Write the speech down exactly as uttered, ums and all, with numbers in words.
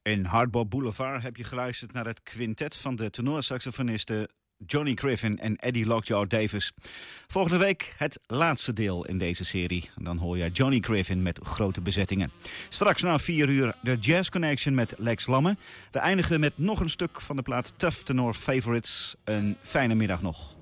In Hardbop Boulevard heb je geluisterd naar het quintet van de tenorsaxofonisten Johnny Griffin en Eddie Lockjaw Davis. Volgende week het laatste deel in deze serie. Dan hoor je Johnny Griffin met grote bezettingen. Straks na vier uur de Jazz Connection met Lex Lamme. We eindigen met nog een stuk van de plaat Tough Tenor Favorites. Een fijne middag nog.